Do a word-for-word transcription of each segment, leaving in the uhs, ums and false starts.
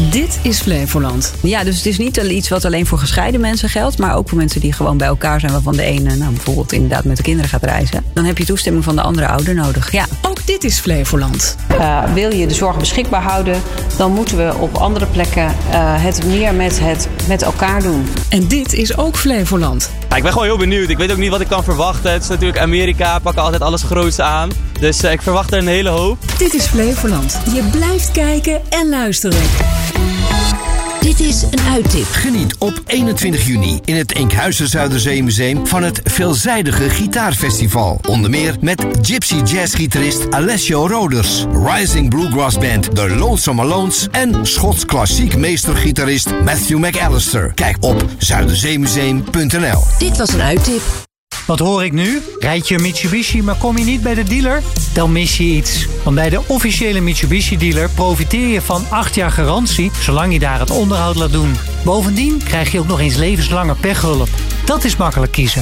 Dit is Flevoland. Ja, dus het is niet iets wat alleen voor gescheiden mensen geldt, maar ook voor mensen die gewoon bij elkaar zijn, waarvan de ene nou, bijvoorbeeld inderdaad met de kinderen gaat reizen. Dan heb je toestemming van de andere ouder nodig. Ja. Ook dit is Flevoland. Uh, wil je de zorg beschikbaar houden, dan moeten we op andere plekken uh, het meer met, het, met elkaar doen. En dit is ook Flevoland. Ja, ik ben gewoon heel benieuwd. Ik weet ook niet wat ik kan verwachten. Het is natuurlijk Amerika, pakken altijd alles groots aan. Dus uh, ik verwacht er een hele hoop. Dit is Flevoland. Je blijft kijken en luisteren. Dit is een uittip. Geniet op eenentwintig juni in het Enkhuizen Zuiderzeemuseum van het veelzijdige gitaarfestival. Onder meer met gypsy jazzgitarist Alessio Roders, rising bluegrass band The Lonesome Alones en Schots klassiek meestergitarist Matthew McAllister. Kijk op zuiderzeemuseum punt n l. Dit was een uittip. Wat hoor ik nu? Rijd je een Mitsubishi, maar kom je niet bij de dealer? Dan mis je iets. Want bij de officiële Mitsubishi-dealer profiteer je van acht jaar garantie, zolang je daar het onderhoud laat doen. Bovendien krijg je ook nog eens levenslange pechhulp. Dat is makkelijk kiezen.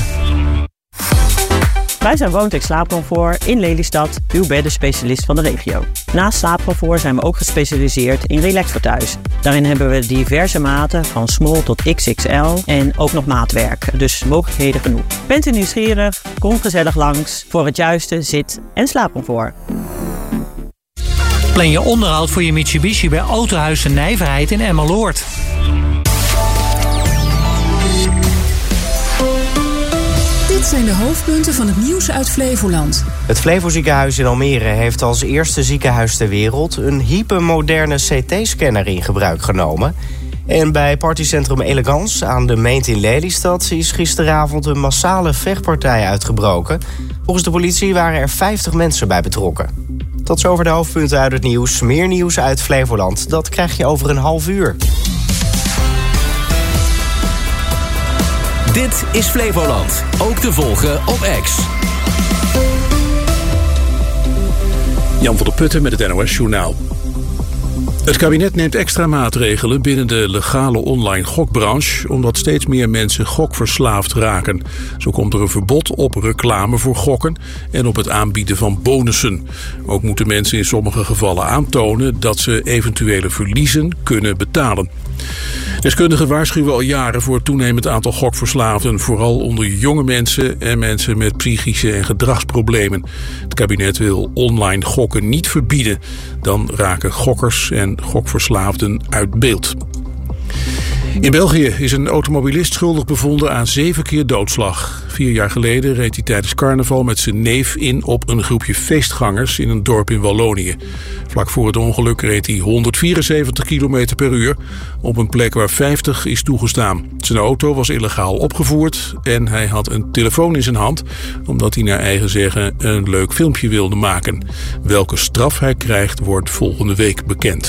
Wij zijn Woontex Slaapcomfort in Lelystad, uw beddenspecialist van de regio. Naast slaapcomfort zijn we ook gespecialiseerd in relax voor thuis. Daarin hebben we diverse maten van small tot X X L en ook nog maatwerk, dus mogelijkheden genoeg. Bent u nieuwsgierig? Kom gezellig langs voor het juiste zit- en slaapcomfort. Plan je onderhoud voor je Mitsubishi bij Autohuis de Nijverheid in Emmeloord. Dit zijn de hoofdpunten van het nieuws uit Flevoland. Het Flevoziekenhuis in Almere heeft als eerste ziekenhuis ter wereld een hypermoderne C T-scanner in gebruik genomen. En bij partycentrum Elegance aan de Meent in Lelystad is gisteravond een massale vechtpartij uitgebroken. Volgens de politie waren er vijftig mensen bij betrokken. Tot zover de hoofdpunten uit het nieuws. Meer nieuws uit Flevoland, dat krijg je over een half uur. Dit is Flevoland. Ook te volgen op X. Jan van der Putten met het N O S-journaal. Het kabinet neemt extra maatregelen binnen de legale online gokbranche, omdat steeds meer mensen gokverslaafd raken. Zo komt er een verbod op reclame voor gokken en op het aanbieden van bonussen. Ook moeten mensen in sommige gevallen aantonen dat ze eventuele verliezen kunnen betalen. Deskundigen waarschuwen al jaren voor het toenemend aantal gokverslaafden, vooral onder jonge mensen en mensen met psychische en gedragsproblemen. Het kabinet wil online gokken niet verbieden. Dan raken gokkers en gokverslaafden uit beeld. In België is een automobilist schuldig bevonden aan zeven keer doodslag. Vier jaar geleden reed hij tijdens carnaval met zijn neef in op een groepje feestgangers in een dorp in Wallonië. Vlak voor het ongeluk reed hij honderdvierenzeventig kilometer per uur op een plek waar vijftig is toegestaan. Zijn auto was illegaal opgevoerd en hij had een telefoon in zijn hand, omdat hij naar eigen zeggen een leuk filmpje wilde maken. Welke straf hij krijgt wordt volgende week bekend.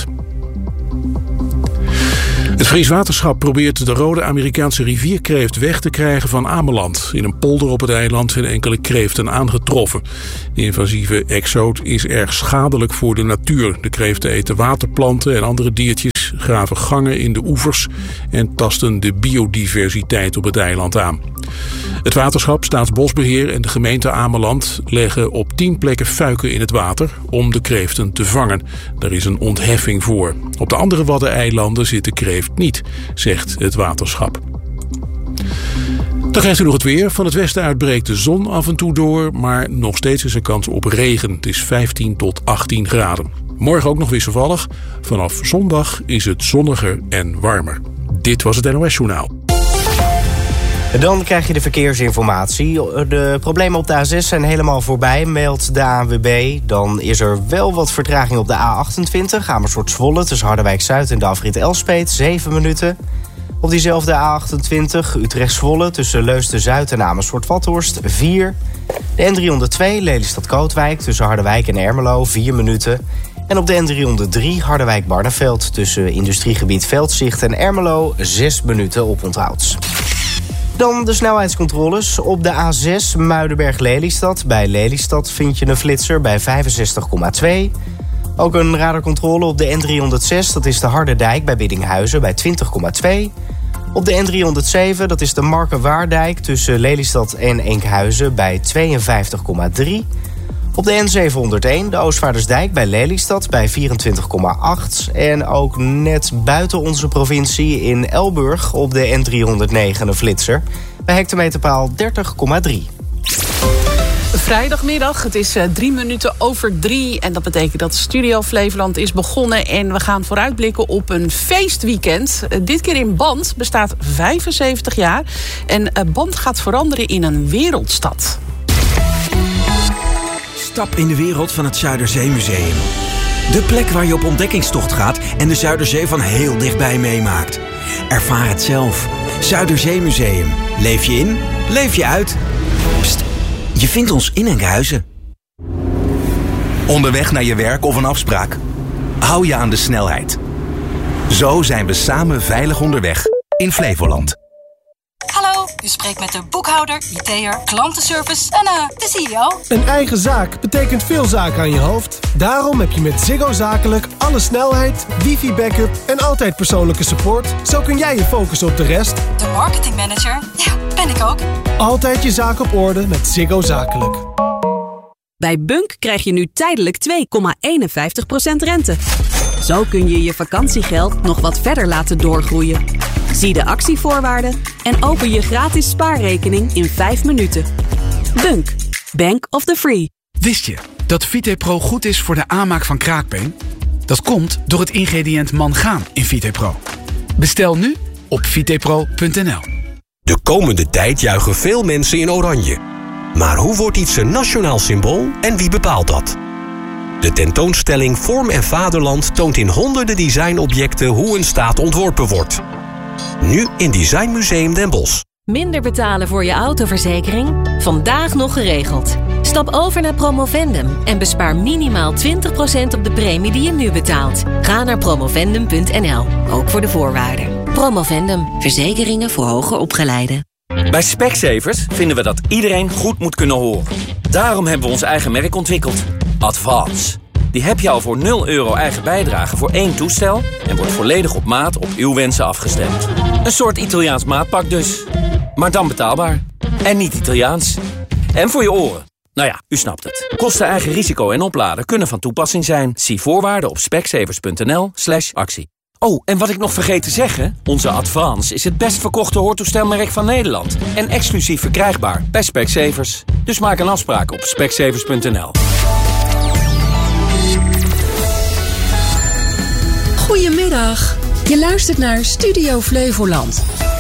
Het Fries Waterschap probeert de rode Amerikaanse rivierkreeft weg te krijgen van Ameland. In een polder op het eiland zijn enkele kreeften aangetroffen. De invasieve exoot is erg schadelijk voor de natuur. De kreeften eten waterplanten en andere diertjes, graven gangen in de oevers en tasten de biodiversiteit op het eiland aan. Het waterschap, Staatsbosbeheer en de gemeente Ameland leggen op tien plekken fuiken in het water om de kreeften te vangen. Daar is een ontheffing voor. Op de andere Waddeneilanden zit de kreeft niet, zegt het waterschap. Dan krijgt u nog het weer. Van het westen uit breekt de zon af en toe door, maar nog steeds is er kans op regen. Het is vijftien tot achttien graden. Morgen ook nog wisselvallig. Vanaf zondag is het zonniger en warmer. Dit was het N O S-journaal. Dan krijg je de verkeersinformatie. De problemen op de A zes zijn helemaal voorbij, meldt de A N W B. Dan is er wel wat vertraging op de A achtentwintig, Amersfoort-Zwolle, tussen Harderwijk-Zuid en de afrit Elspet, zeven minuten. Op diezelfde A achtentwintig, Utrecht-Zwolle, tussen Leusden-Zuid en Amersfoort-Vathorst, vier. De N driehonderdtwee, Lelystad-Kootwijk, tussen Harderwijk en Ermelo, vier minuten. En op de N driehonderddrie, Harderwijk-Barneveld, tussen industriegebied Veldzicht en Ermelo, zes minuten oponthoud. Dan de snelheidscontroles. Op de A zes Muidenberg-Lelystad. Bij Lelystad vind je een flitser bij vijfenzestig komma twee. Ook een radarcontrole op de N driehonderdzes. Dat is de Harderdijk bij Biddinghuizen bij twintig komma twee. Op de N driehonderdzeven, dat is de Markenwaardijk tussen Lelystad en Enkhuizen bij tweeënvijftig komma drie. Op de N zevenhonderdéén, de Oostvaardersdijk bij Lelystad bij vierentwintig komma acht. En ook net buiten onze provincie in Elburg op de N driehonderdnegen een flitser bij hectometerpaal dertig komma drie. Vrijdagmiddag, het is uh, drie minuten over drie. En dat betekent dat Studio Flevoland is begonnen. En we gaan vooruitblikken op een feestweekend. Uh, dit keer in Band, bestaat vijfenzeventig jaar. En uh, Band gaat veranderen in een wereldstad. Stap in de wereld van het Zuiderzeemuseum. De plek waar je op ontdekkingstocht gaat en de Zuiderzee van heel dichtbij meemaakt. Ervaar het zelf. Zuiderzeemuseum. Leef je in, leef je uit. Pst, je vindt ons in Enkhuizen. Onderweg naar je werk of een afspraak? Hou je aan de snelheid. Zo zijn we samen veilig onderweg in Flevoland. Hallo, u spreekt met de boekhouder, I T'er, klantenservice en uh, de C E O. Een eigen zaak betekent veel zaken aan je hoofd. Daarom heb je met Ziggo Zakelijk alle snelheid, wifi-backup en altijd persoonlijke support. Zo kun jij je focussen op de rest. De marketingmanager, ja, ben ik ook. Altijd je zaak op orde met Ziggo Zakelijk. Bij Bunk krijg je nu tijdelijk twee komma eenenvijftig procent rente. Zo kun je je vakantiegeld nog wat verder laten doorgroeien. Zie de actievoorwaarden en open je gratis spaarrekening in vijf minuten. Bunk, Bank of the Free. Wist je dat VitePro goed is voor de aanmaak van kraakbeen? Dat komt door het ingrediënt mangaan in VitePro. Bestel nu op vitepro punt n l. De komende tijd juichen veel mensen in oranje. Maar hoe wordt iets een nationaal symbool en wie bepaalt dat? De tentoonstelling Vorm en Vaderland toont in honderden designobjecten hoe een staat ontworpen wordt. Nu in Designmuseum Den Bosch. Minder betalen voor je autoverzekering? Vandaag nog geregeld. Stap over naar Promovendum en bespaar minimaal twintig procent op de premie die je nu betaalt. Ga naar promovendum punt n l, ook voor de voorwaarden. Promovendum, verzekeringen voor hoger opgeleiden. Bij Specsavers vinden we dat iedereen goed moet kunnen horen. Daarom hebben we ons eigen merk ontwikkeld. Advance. Die heb je al voor nul euro eigen bijdrage voor één toestel en wordt volledig op maat op uw wensen afgestemd. Een soort Italiaans maatpak dus. Maar dan betaalbaar. En niet Italiaans. En voor je oren. Nou ja, u snapt het. Kosten, eigen risico en opladen kunnen van toepassing zijn. Zie voorwaarden op specsavers punt n l slash actie. Oh, en wat ik nog vergeet te zeggen. Onze Advance is het best verkochte hoortoestelmerk van Nederland. En exclusief verkrijgbaar bij Specsavers. Dus maak een afspraak op specsavers punt n l. Goedemiddag. Je luistert naar Studio Flevoland.